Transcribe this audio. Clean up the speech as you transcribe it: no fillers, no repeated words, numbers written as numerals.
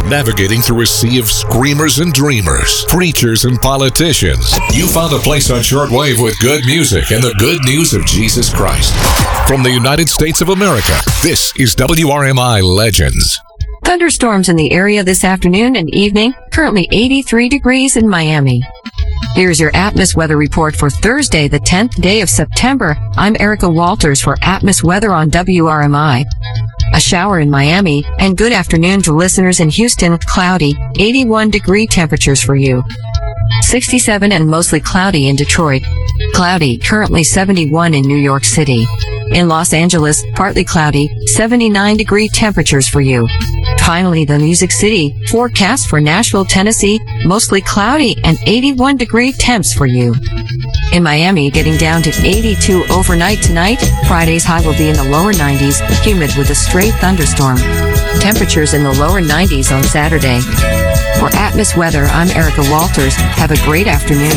navigating through a sea of screamers and dreamers, preachers and politicians. You found a place on shortwave with good music and the good news of Jesus Christ. From the United States of America, this is WRMI Legends. Thunderstorms in the area this afternoon and evening, currently 83 degrees in Miami. Here's your Atmos weather report for Thursday, the 10th day of September. I'm Erica Walters for Atmos weather on WRMI. A shower in Miami, and good afternoon to listeners in Houston. Cloudy, 81-degree temperatures for you. 67 and mostly cloudy in Detroit. Cloudy, currently 71 in New York City. In Los Angeles, partly cloudy, 79-degree temperatures for you. Finally, the Music City, forecast for Nashville, Tennessee, mostly cloudy and 81-degree temps for you. In Miami, getting down to 82 overnight tonight. Friday's high will be in the lower 90s, humid with a stray thunderstorm. Temperatures in the lower 90s on Saturday. For Atmos weather, I'm Erica Walters. Have a great afternoon.